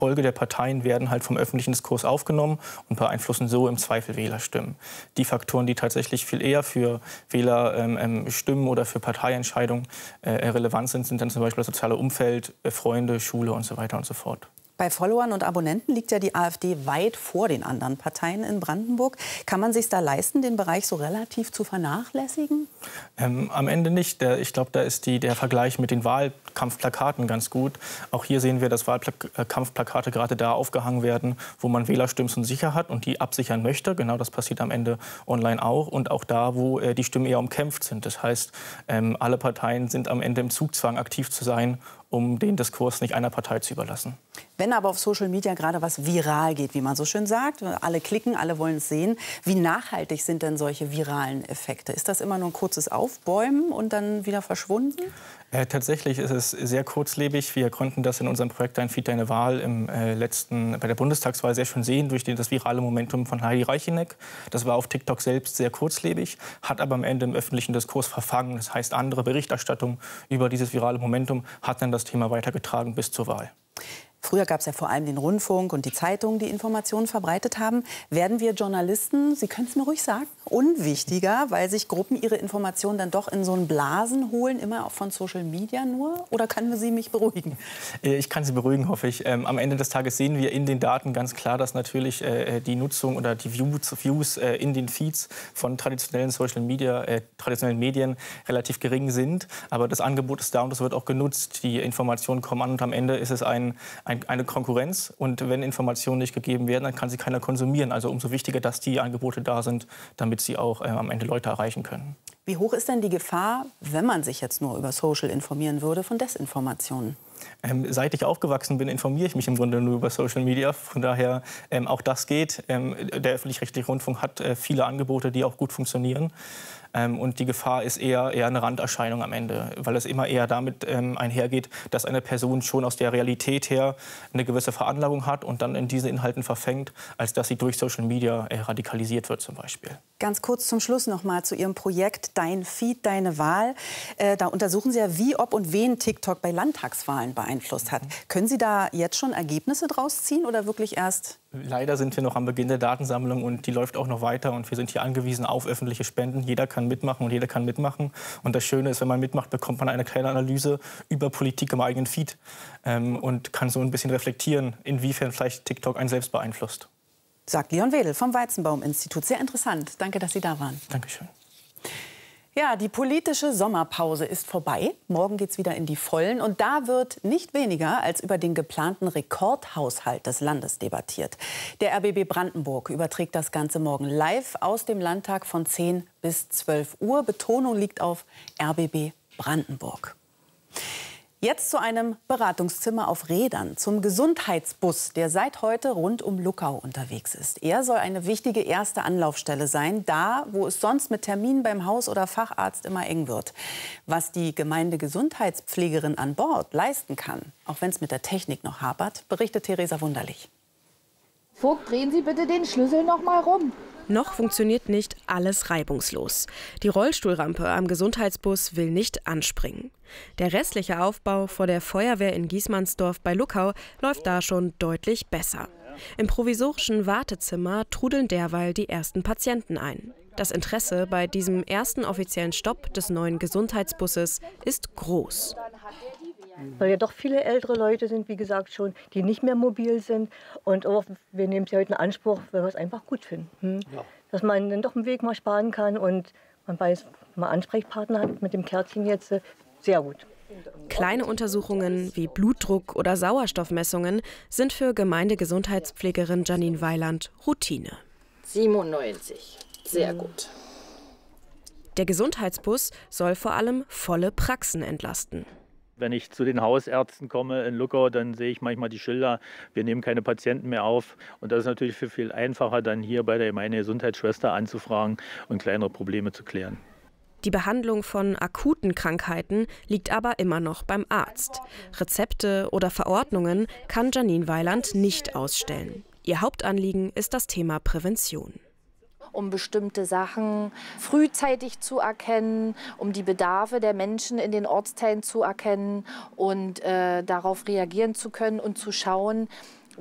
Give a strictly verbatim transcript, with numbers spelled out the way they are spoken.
Folge der Parteien werden halt vom öffentlichen Diskurs aufgenommen und beeinflussen so im Zweifel Wählerstimmen. Die Faktoren, die tatsächlich viel eher für Wählerstimmen ähm, oder für Parteientscheidungen äh, relevant sind, sind dann zum Beispiel das soziale Umfeld, äh, Freunde, Schule und so weiter und so fort. Bei Followern und Abonnenten liegt ja die AfD weit vor den anderen Parteien in Brandenburg. Kann man sich da leisten, den Bereich so relativ zu vernachlässigen? Ähm, am Ende nicht. Der, ich glaube, da ist die, der Vergleich mit den Wahlkampfplakaten ganz gut. Auch hier sehen wir, dass Wahlkampfplakate gerade da aufgehangen werden, wo man Wählerstimmen schon sicher hat und die absichern möchte. Genau das passiert am Ende online auch. Und auch da, wo äh, die Stimmen eher umkämpft sind. Das heißt, ähm, alle Parteien sind am Ende im Zugzwang, aktiv zu sein, um den Diskurs nicht einer Partei zu überlassen. Wenn aber auf Social Media gerade was viral geht, wie man so schön sagt, alle klicken, alle wollen es sehen, wie nachhaltig sind denn solche viralen Effekte? Ist das immer nur ein kurzes Aufbäumen und dann wieder verschwunden? Äh, tatsächlich ist es sehr kurzlebig. Wir konnten das in unserem Projekt Dein Feed, Deine Wahl im äh, letzten, bei der Bundestagswahl sehr schön sehen durch die, das virale Momentum von Heidi Reicheneck. Das war auf TikTok selbst sehr kurzlebig, hat aber am Ende im öffentlichen Diskurs verfangen. Das heißt, andere Berichterstattung über dieses virale Momentum hat dann das Thema weitergetragen bis zur Wahl. Früher gab es ja vor allem den Rundfunk und die Zeitungen, die Informationen verbreitet haben. Werden wir Journalisten, Sie können es mir ruhig sagen, unwichtiger, weil sich Gruppen ihre Informationen dann doch in so einen Blasen holen, immer auch von Social Media nur? Oder können Sie mich beruhigen? Ich kann Sie beruhigen, hoffe ich. Ähm, am Ende des Tages sehen wir in den Daten ganz klar, dass natürlich äh, die Nutzung oder die Views, Views äh, in den Feeds von traditionellen Social Media, äh, traditionellen Medien relativ gering sind. Aber das Angebot ist da und das wird auch genutzt. Die Informationen kommen an und am Ende ist es ein, ein eine Konkurrenz. Und wenn Informationen nicht gegeben werden, dann kann sie keiner konsumieren. Also umso wichtiger, dass die Angebote da sind, damit sie auch äh, am Ende Leute erreichen können. Wie hoch ist denn die Gefahr, wenn man sich jetzt nur über Social informieren würde, von Desinformationen? Ähm, seit ich aufgewachsen bin, informiere ich mich im Grunde nur über Social Media. Von daher, ähm, auch das geht. Ähm, der öffentlich-rechtliche Rundfunk hat äh, viele Angebote, die auch gut funktionieren. Ähm, und die Gefahr ist eher, eher eine Randerscheinung am Ende, weil es immer eher damit ähm, einhergeht, dass eine Person schon aus der Realität her eine gewisse Veranlagung hat und dann in diese Inhalten verfängt, als dass sie durch Social Media äh, radikalisiert wird zum Beispiel. Ganz kurz zum Schluss noch mal zu Ihrem Projekt Dein Feed, Deine Wahl. Äh, da untersuchen Sie ja, wie, ob und wen TikTok bei Landtagswahlen beeinflusst hat. Mhm. Können Sie da jetzt schon Ergebnisse draus ziehen oder wirklich erst? Leider sind wir noch am Beginn der Datensammlung und die läuft auch noch weiter. Und wir sind hier angewiesen auf öffentliche Spenden. Jeder kann mitmachen und jeder kann mitmachen. Und das Schöne ist, wenn man mitmacht, bekommt man eine kleine Analyse über Politik im eigenen Feed ähm, und kann so ein bisschen reflektieren, inwiefern vielleicht TikTok einen selbst beeinflusst. Sagt Leon Wedel vom Weizenbaum-Institut. Sehr interessant. Danke, dass Sie da waren. Dankeschön. Ja, die politische Sommerpause ist vorbei. Morgen geht's wieder in die Vollen. Und da wird nicht weniger als über den geplanten Rekordhaushalt des Landes debattiert. Der R B B Brandenburg überträgt das Ganze morgen live aus dem Landtag von zehn bis zwölf Uhr. Betonung liegt auf R B B Brandenburg. Jetzt zu einem Beratungszimmer auf Rädern, zum Gesundheitsbus, der seit heute rund um Luckau unterwegs ist. Er soll eine wichtige erste Anlaufstelle sein, da, wo es sonst mit Terminen beim Haus- oder Facharzt immer eng wird. Was die Gemeindegesundheitspflegerin an Bord leisten kann, auch wenn es mit der Technik noch hapert, berichtet Theresa Wunderlich. Vogt, drehen Sie bitte den Schlüssel noch mal rum. Noch funktioniert nicht alles reibungslos. Die Rollstuhlrampe am Gesundheitsbus will nicht anspringen. Der restliche Aufbau vor der Feuerwehr in Giesmannsdorf bei Luckau läuft da schon deutlich besser. Im provisorischen Wartezimmer trudeln derweil die ersten Patienten ein. Das Interesse bei diesem ersten offiziellen Stopp des neuen Gesundheitsbusses ist groß. Weil ja doch viele ältere Leute sind, wie gesagt schon, die nicht mehr mobil sind. Und auch, wir nehmen es ja heute in Anspruch, weil wir es einfach gut finden. Hm? Ja. Dass man dann doch einen Weg mal sparen kann und man weiß, man Ansprechpartner hat mit dem Kärtchen jetzt, sehr gut. Kleine Untersuchungen wie Blutdruck oder Sauerstoffmessungen sind für Gemeindegesundheitspflegerin Janine Weiland Routine. siebenundneunzig, sehr gut. Der Gesundheitsbus soll vor allem volle Praxen entlasten. Wenn ich zu den Hausärzten komme in Luckau, dann sehe ich manchmal die Schilder, wir nehmen keine Patienten mehr auf. Und das ist natürlich viel, viel einfacher, dann hier bei der Gemeindegesundheitsschwester anzufragen und kleinere Probleme zu klären. Die Behandlung von akuten Krankheiten liegt aber immer noch beim Arzt. Rezepte oder Verordnungen kann Janine Weiland nicht ausstellen. Ihr Hauptanliegen ist das Thema Prävention. Um bestimmte Sachen frühzeitig zu erkennen, um die Bedarfe der Menschen in den Ortsteilen zu erkennen und äh, darauf reagieren zu können und zu schauen,